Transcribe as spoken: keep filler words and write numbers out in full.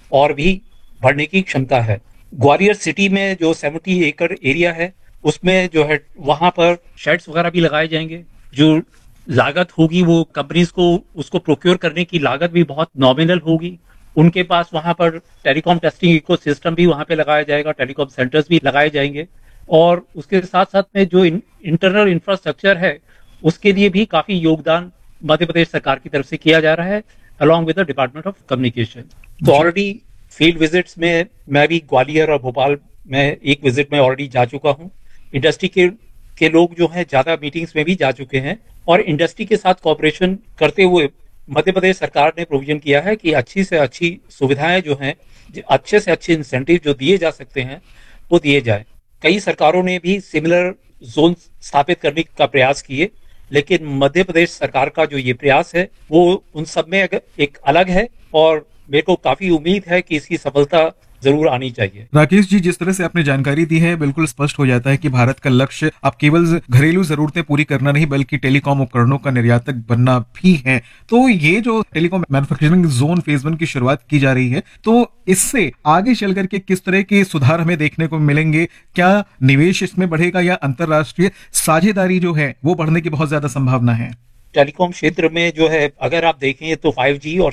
और भी बढ़ने की क्षमता है। ग्वालियर सिटी में जो सत्तर एकड़ एरिया है, उसमें जो है वहां पर शेड्स वगैरह भी लगाए जाएंगे। जो लागत होगी वो कंपनीज को उसको प्रोक्योर करने की लागत भी बहुत नॉमिनल होगी। उनके पास वहां पर टेलीकॉम टेस्टिंग इकोसिस्टम भी वहां पे लगाया जाएगा, टेलीकॉम सेंटर्स भी लगाए जाएंगे। और उसके साथ साथ में जो इंटरनल इंफ्रास्ट्रक्चर है, उसके लिए भी काफी योगदान मध्य प्रदेश सरकार की तरफ से किया जा रहा है, along with the department of communication. तो जी। ऑलरेडी फील्ड विजिट्स में मैं भी ग्वालियर और भोपाल में एक विजिट में ऑलरेडी जा चुका हूँ। इंडस्ट्री के के लोग जो हैं ज्यादा मीटिंग्स में भी जा चुके हैं, और इंडस्ट्री के साथ कॉपरेशन करते हुए मध्य प्रदेश सरकार ने प्रोविजन किया है कि अच्छी से अच्छी सुविधाएं जो हैं, अच्छे से अच्छे इंसेंटिव जो दिए जा सकते हैं, वो दिए जाए। कई सरकारों ने भी सिमिलर जोन स्थापित करने का प्रयास किए, लेकिन मध्य प्रदेश सरकार का जो ये प्रयास है वो उन सब में एक अलग है, और मेरे को काफी उम्मीद है कि इसकी सफलता जरूर आनी चाहिए। राकेश जी, जिस तरह से आपने जानकारी दी है, बिल्कुल स्पष्ट हो जाता है कि भारत का लक्ष्य अब केवल घरेलू जरूरतें पूरी करना नहीं, बल्कि टेलीकॉम उपकरणों का निर्यातक बनना भी है। तो ये जो telecom manufacturing zone phase one की शुरुआत की जा रही है, तो इससे आगे चल करके किस तरह के सुधार हमें देखने को मिलेंगे? क्या निवेश इसमें बढ़ेगा, या अंतरराष्ट्रीय साझेदारी जो है वो बढ़ने की बहुत ज्यादा संभावना है? टेलीकॉम क्षेत्र में जो है, अगर आप देखें तो फाइव जी और